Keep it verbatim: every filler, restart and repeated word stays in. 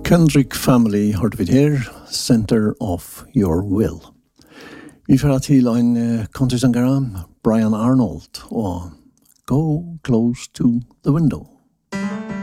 Kendrick Family hørte vi her, Center of Your Will. Vi får til en uh, country-sangere, Brian Arnold, og Go Close to the Window.